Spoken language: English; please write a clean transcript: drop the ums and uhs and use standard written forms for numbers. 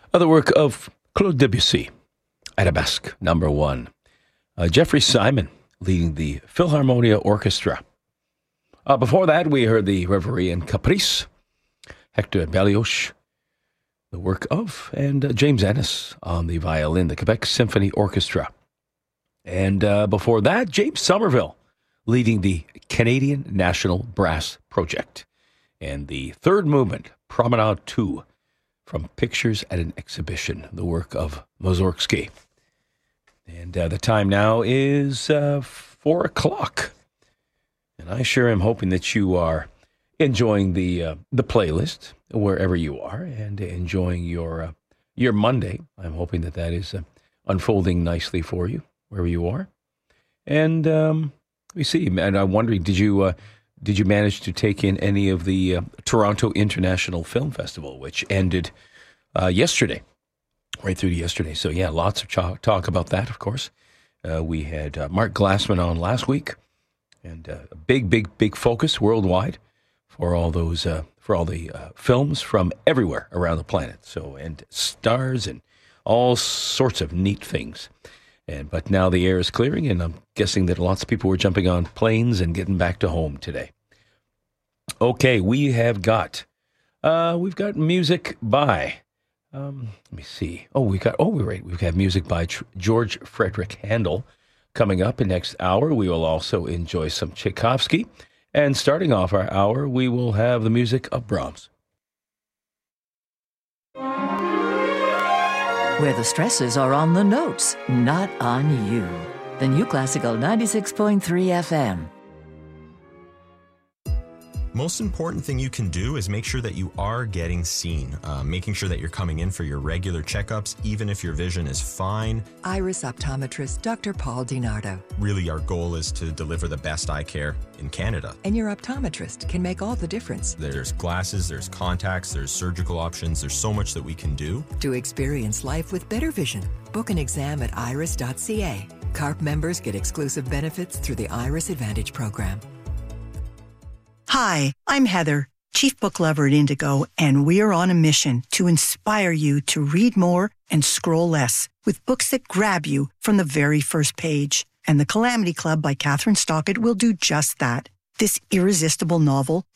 The work of Claude Debussy, Arabesque number 1. Jeffrey Simon leading the Philharmonia Orchestra. Before that, we heard the Reverie and Caprice, Hector Berlioz, the work of, and James Ennis on the violin, the Quebec Symphony Orchestra. And before that, James Somerville leading the Canadian National Brass Project. And the third movement, Promenade 2, from Pictures at an Exhibition, the work of Mussorgsky. And the time now is 4 o'clock. And I sure am hoping that you are enjoying the playlist wherever you are and enjoying your Monday. I'm hoping that is unfolding nicely for you wherever you are. And we see. And I'm wondering, did you manage to take in any of the Toronto International Film Festival, which ended yesterday, right through to yesterday? So yeah, lots of talk about that. Of course, we had Mark Glassman on last week. And a big focus worldwide for all those films from everywhere around the planet. So, and stars and all sorts of neat things. But now the air is clearing, and I'm guessing that lots of people were jumping on planes and getting back to home today. Okay, we've got music by. Let me see. We have music by George Frederick Handel. Coming up in next hour, we will also enjoy some Tchaikovsky. And starting off our hour, we will have the music of Brahms. Where the stresses are on the notes, not on you. The New Classical 96.3 FM. Most important thing you can do is make sure that you are getting seen, making sure that you're coming in for your regular checkups, even if your vision is fine. Iris optometrist Dr. Paul DiNardo. Really, our goal is to deliver the best eye care in Canada. And your optometrist can make all the difference. There's glasses, there's contacts, there's surgical options. There's so much that we can do. To experience life with better vision, book an exam at iris.ca. CARP members get exclusive benefits through the Iris Advantage program. Hi, I'm Heather, Chief Book Lover at Indigo, and we are on a mission to inspire you to read more and scroll less with books that grab you from the very first page. And The Calamity Club by Catherine Stockett will do just that. This irresistible novel